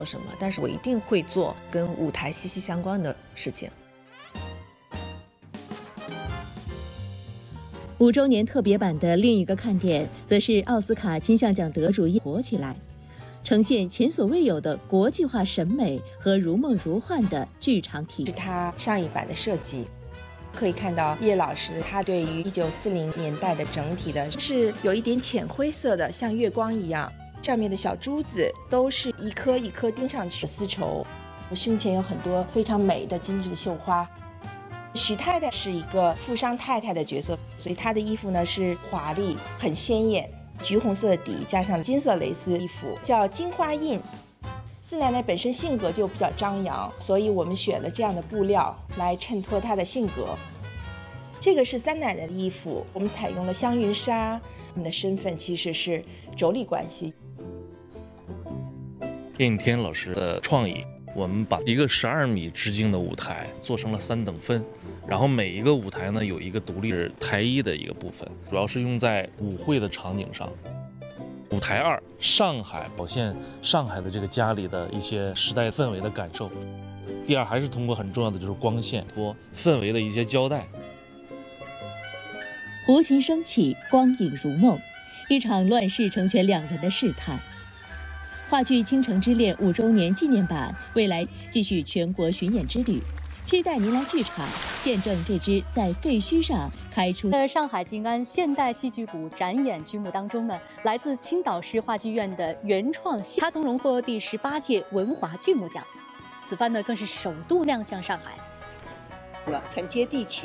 什么，但是我一定会做跟舞台息息相关的事情。 5周年特别版的另一个看点，则是奥斯卡金像奖得主火起来，呈现前所未有的国际化审美和如梦如幻的剧场体验。 是他上一版的设计，可以看到叶老师他对于1940年代的整体的是有一点浅灰色的，像月光一样，上面的小珠子都是一颗一颗钉上去的丝绸，胸前有很多非常美的精致的绣花。许太太是一个富商太太的角色，所以她的衣服呢是华丽很鲜艳，橘红色的底加上金色蕾丝衣服，叫金花印。四奶奶本身性格就比较张扬，所以我们选了这样的布料来衬托她的性格。这个是三奶奶的衣服，我们采用了香云纱，我们的身份其实是妯娌关系。 叶应天老师的创意，我们把一个12米直径的舞台做成了3等分，然后每一个舞台呢有一个独立的台衣的一个部分，主要是用在舞会的场景上。舞台2，上海，表现上海的这个家里的一些时代氛围的感受。第2还是通过很重要的就是光线和氛围的一些交代。 弧形升起，光影如梦，一场乱世成全两人的试探。话剧《倾城之恋》5周年纪念版未来继续全国巡演之旅，期待您来剧场见证这支在废墟上开出。 在上海静安现代戏剧谷展演剧目当中呢，来自青岛市话剧院的原创戏，它曾荣获第18届文华剧目奖，此番呢更是首度亮相上海， 很接地气。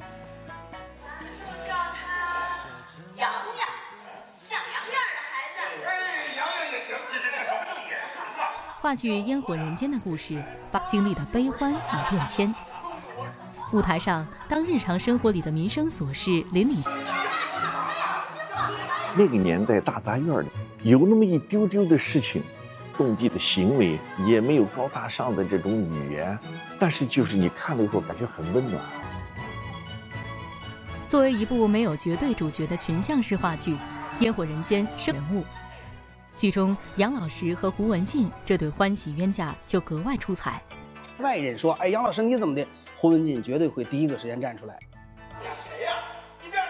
话剧《烟火人间》的故事，经历了悲欢与变迁。舞台上，当日常生活里的民生琐事邻里， 那个年代大杂院里有那么一丢丢的事情，动地的行为也没有高大上的这种语言，但是就是你看了以后感觉很温暖。 作为一部没有绝对主角的群像式话剧，《烟火人间》是人物。剧中杨老师和胡文静这对欢喜冤家就格外出彩。 外人说：“哎，杨老师你怎么的？”胡文静绝对会第一个时间站出来。 谁呀？你别！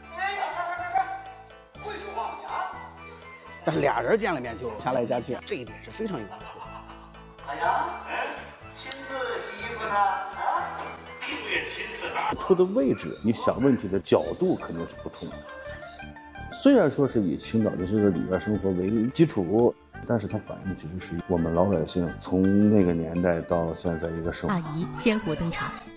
快，会说话呀！ 但是俩人见了面就掐来掐去，这一点是非常有意思。 哎呀，亲自洗衣服呢？啊，你不也亲自打？ 出的位置，你想问题的角度肯定是不同的。虽然说是以青岛的这个里边生活为基础，但是它反映其实是我们老百姓从那个年代到现在一个生活。 阿姨鲜活登场。